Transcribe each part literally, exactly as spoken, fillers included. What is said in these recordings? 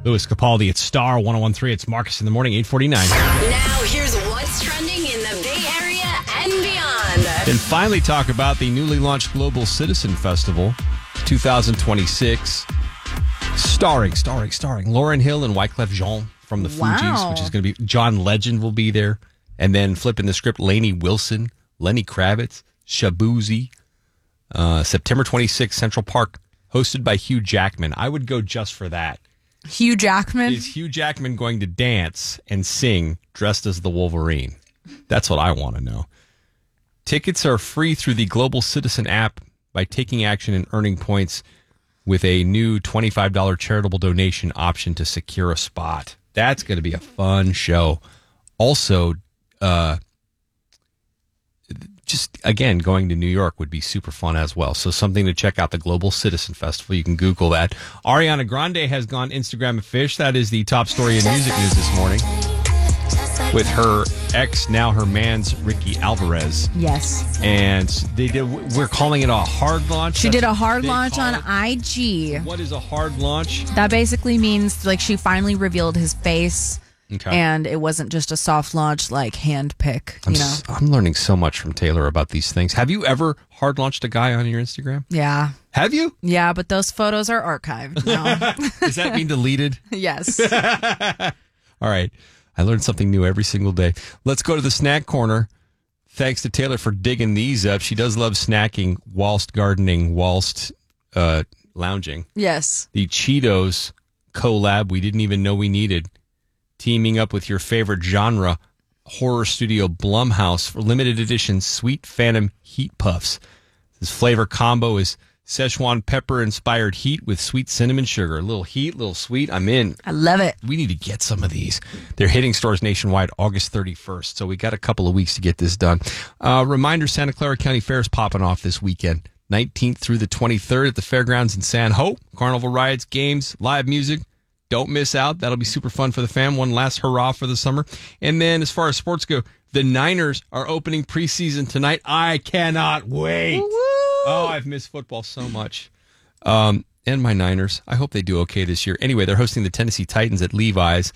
Louis Capaldi, it's Star one oh one point three. It's Marcus in the morning, eight forty-nine. Now here's what's trending in the Bay Area and beyond. Then finally talk about the newly launched Global Citizen Festival twenty twenty-six. Starring, starring, starring Lauryn Hill and Wyclef Jean from the Wow. Fugees, which is going to be John Legend will be there. And then flipping the script, Lainey Wilson, Lenny Kravitz, Shabuzi. Uh, September twenty-sixth, Central Park, hosted by Hugh Jackman. I would go just for that. Hugh Jackman? Is Hugh Jackman going to dance and sing dressed as the Wolverine? That's what I want to know. Tickets are free through the Global Citizen app by taking action and earning points with a new twenty-five dollars charitable donation option to secure a spot. That's going to be a fun show. Also, uh, just, again, going to New York would be super fun as well. So something to check out, the Global Citizen Festival. You can Google that. Ariana Grande has gone Instagram a fish. That is the top story in music news this morning. With her ex, now her man's Ricky Alvarez. Yes. And they did. We're calling it a hard launch. She did a hard They launch call on it- I G. What is a hard launch? That basically means like she finally revealed his face. Okay. And it wasn't just a soft launch, like hand pick, I'm, you know? s- I'm learning so much from Taylor about these things. Have you ever hard launched a guy on your Instagram? Yeah. Have you? Yeah, but those photos are archived now. Does that mean deleted? Yes. All right. I learned something new every single day. Let's go to the snack corner. Thanks to Taylor for digging these up. She does love snacking whilst gardening, whilst uh, lounging. Yes. The Cheetos collab we didn't even know we needed. Teaming up with your favorite genre, horror studio Blumhouse for limited edition Sweet Phantom Heat Puffs. This flavor combo is Szechuan pepper-inspired heat with sweet cinnamon sugar. A little heat, a little sweet. I'm in. I love it. We need to get some of these. They're hitting stores nationwide August thirty-first, so we got a couple of weeks to get this done. Uh, reminder, Santa Clara County Fair is popping off this weekend, nineteenth through the twenty-third at the fairgrounds in San Ho. Carnival rides, games, live music. Don't miss out. That'll be super fun for the fam. One last hurrah for the summer. And then as far as sports go, the Niners are opening preseason tonight. I cannot wait. Woo! Oh, I've missed football so much. Um, and my Niners. I hope they do okay this year. Anyway, they're hosting the Tennessee Titans at Levi's.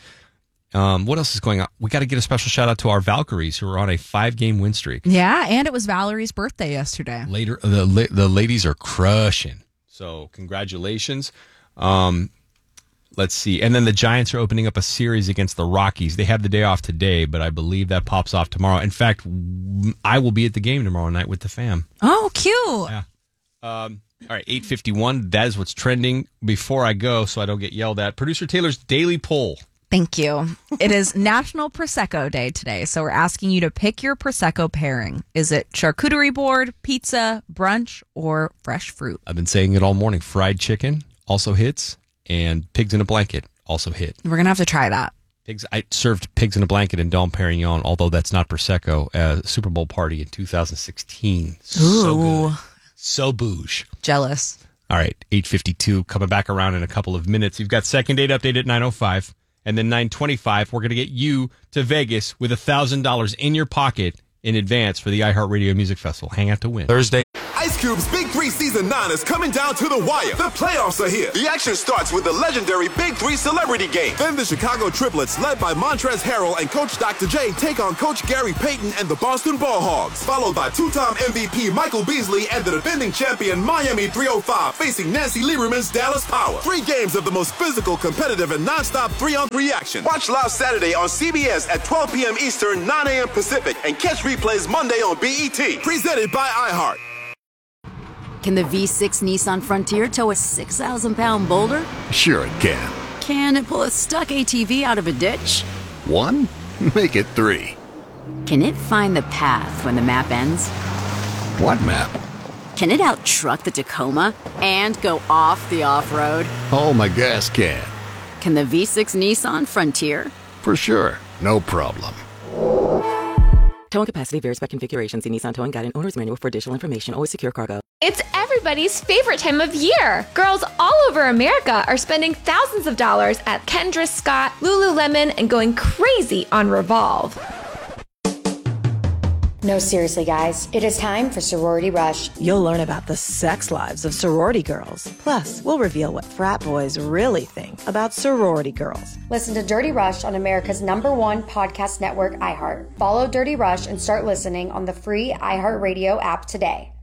Um, what else is going on? We got to get a special shout out to our Valkyries who are on a five-game win streak. Yeah, and it was Valerie's birthday yesterday. Later, the la- the ladies are crushing. So congratulations. Um, let's see. And then the Giants are opening up a series against the Rockies. They have the day off today, but I believe that pops off tomorrow. In fact, w- I will be at the game tomorrow night with the fam. Oh, cute. Yeah. Um, all right, eight fifty-one. That is what's trending. Before I go, so I don't get yelled at, Producer Taylor's daily poll. Thank you. It is National Prosecco Day today, so we're asking you to pick your Prosecco pairing. Is it charcuterie board, pizza, brunch, or fresh fruit? I've been saying it all morning. Fried chicken also hits, and pigs in a blanket also hit. We're going to have to try that. Pigs. I served pigs in a blanket in Dom Perignon, although that's not Prosecco, at a Super Bowl party in two thousand sixteen. So good. So bouge. Jealous. All right, eight fifty-two, coming back around in a couple of minutes. You've got second date update at nine oh five, and then nine twenty-five, we're going to get you to Vegas with one thousand dollars in your pocket in advance for the iHeartRadio Music Festival. Hang out to win. Thursday. Ice Cube's Big Three Season nine is coming down to the wire. The playoffs are here. The action starts with the legendary Big Three Celebrity Game. Then the Chicago Triplets, led by Montrezl Harrell and Coach Doctor J, take on Coach Gary Payton and the Boston Ball Hogs. Followed by two-time M V P Michael Beasley and the defending champion Miami three oh five facing Nancy Lieberman's Dallas Power. Three games of the most physical, competitive, and nonstop three-on-three action. Watch live Saturday on C B S at twelve p.m. Eastern, nine a.m. Pacific, and catch replays Monday on B E T. Presented by iHeart. Can the V six Nissan Frontier tow a six thousand pound boulder? Sure it can. Can it pull a stuck A T V out of a ditch? One? Make it three. Can it find the path when the map ends? What map? Can it out-truck the Tacoma and go off the off-road? Oh, my gas can. Can the V six Nissan Frontier? For sure. No problem. Towing capacity varies by configuration. See Nissan Towing Guide and Owner's Manual for additional information. Always secure cargo. It's everybody's favorite time of year. Girls all over America are spending thousands of dollars at Kendra Scott, Lululemon, and going crazy on Revolve. No, seriously, guys. It is time for Sorority Rush. You'll learn about the sex lives of sorority girls. Plus, we'll reveal what frat boys really think about sorority girls. Listen to Dirty Rush on America's number one podcast network, iHeart. Follow Dirty Rush and start listening on the free iHeartRadio app today.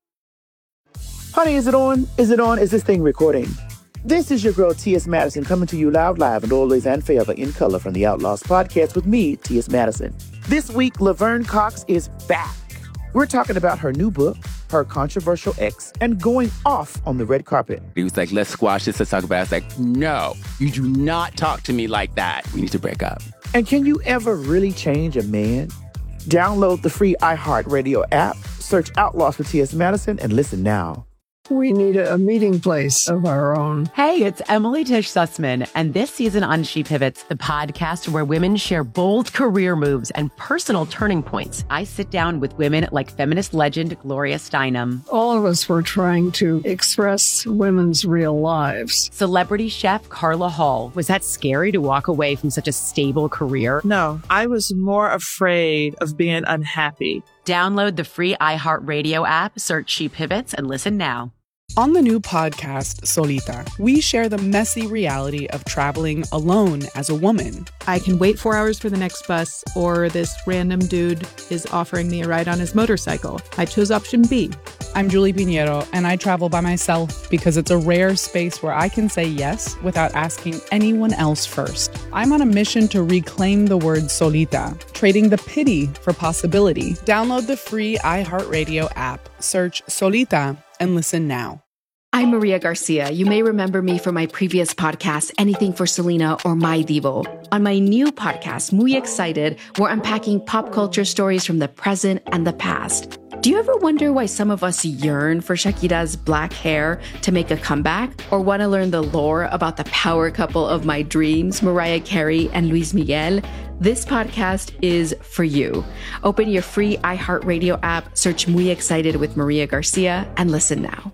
Honey, is it on? Is it on? Is this thing recording? This is your girl, T S. Madison, coming to you loud, live, and always and forever in color from the Outlaws podcast with me, T S. Madison. This week, Laverne Cox is back. We're talking about her new book, her controversial ex, and going off on the red carpet. He was like, let's squash this, let's talk about it. I was like, no, you do not talk to me like that. We need to break up. And can you ever really change a man? Download the free iHeartRadio app, search Outlaws with T S. Madison, and listen now. We need a, a meeting place of our own. Hey, it's Emily Tish Sussman, and this season on She Pivots, the podcast where women share bold career moves and personal turning points. I sit down with women like feminist legend Gloria Steinem. All of us were trying to express women's real lives. Celebrity chef Carla Hall. Was that scary to walk away from such a stable career? No, I was more afraid of being unhappy. Download the free iHeartRadio app, search She Pivots, and listen now. On the new podcast, Solita, we share the messy reality of traveling alone as a woman. I can wait four hours for the next bus, or this random dude is offering me a ride on his motorcycle. I chose option B. I'm Julie Pinheiro, and I travel by myself because it's a rare space where I can say yes without asking anyone else first. I'm on a mission to reclaim the word solita, trading the pity for possibility. Download the free iHeartRadio app, search Solita, and listen now. I'm Maria Garcia. You may remember me from my previous podcast, Anything for Selena or My Divo. On my new podcast, Muy Excited, we're unpacking pop culture stories from the present and the past. Do you ever wonder why some of us yearn for Shakira's black hair to make a comeback? Or want to learn the lore about the power couple of my dreams, Mariah Carey and Luis Miguel? This podcast is for you. Open your free iHeartRadio app, search Muy Excited with Maria Garcia, and listen now.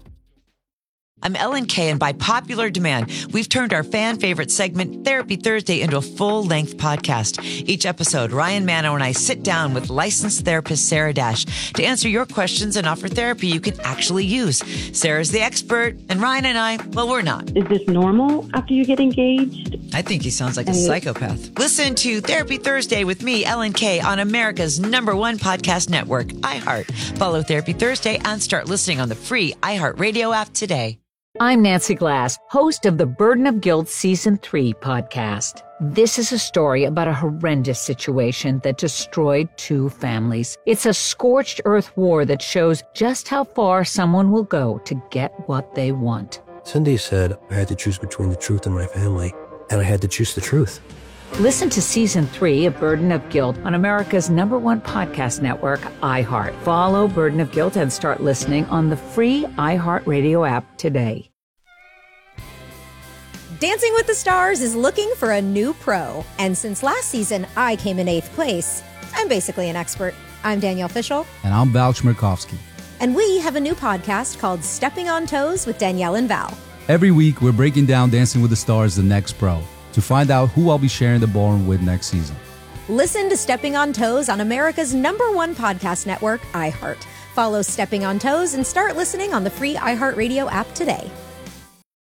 I'm Ellen Kay, and by popular demand, we've turned our fan favorite segment, Therapy Thursday, into a full-length podcast. Each episode, Ryan Mano and I sit down with licensed therapist Sarah Dash to answer your questions and offer therapy you can actually use. Sarah's the expert, and Ryan and I, well, we're not. Is this normal after you get engaged? I think he sounds like a psychopath. Listen to Therapy Thursday with me, Ellen Kay, on America's number one podcast network, iHeart. Follow Therapy Thursday and start listening on the free iHeartRadio app today. I'm Nancy Glass, host of the Burden of Guilt Season three podcast. This is a story about a horrendous situation that destroyed two families. It's a scorched earth war that shows just how far someone will go to get what they want. Cindy said I had to choose between the truth and my family, and I had to choose the truth. Listen to Season three of Burden of Guilt on America's number one podcast network, iHeart. Follow Burden of Guilt and start listening on the free iHeartRadio app today. Dancing with the Stars is looking for a new pro. And since last season, I came in eighth place. I'm basically an expert. I'm Danielle Fishel. And I'm Val Chmerkovskiy. And we have a new podcast called Stepping on Toes with Danielle and Val. Every week, we're breaking down Dancing with the Stars, the next pro, to find out who I'll be sharing the ballroom with next season. Listen to Stepping on Toes on America's number one podcast network, iHeart. Follow Stepping on Toes and start listening on the free iHeartRadio app today.